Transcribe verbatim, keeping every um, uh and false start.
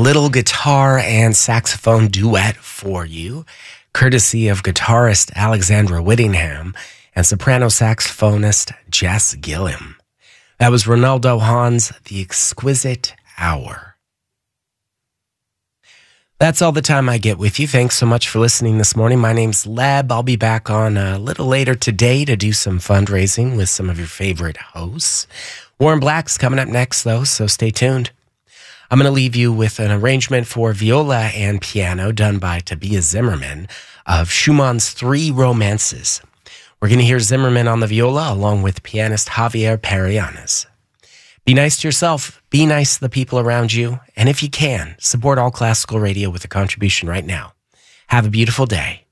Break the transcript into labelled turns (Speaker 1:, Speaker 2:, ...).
Speaker 1: little guitar and saxophone duet for you, courtesy of guitarist Alexandra Whittingham and soprano saxophonist Jess Gilliam. That was Ronaldo Hahn's The Exquisite Hour. That's all the time I get with you. Thanks so much for listening this morning. My name's Leb. I'll be back on a little later today to do some fundraising with some of your favorite hosts. Warren Black's coming up next, though, so stay tuned. I'm going to leave you with an arrangement for viola and piano done by Tobias Zimmerman of Schumann's Three Romances. We're going to hear Zimmerman on the viola along with pianist Javier Perianes. Be nice to yourself, be nice to the people around you, and if you can, support All Classical Radio with a contribution right now. Have a beautiful day.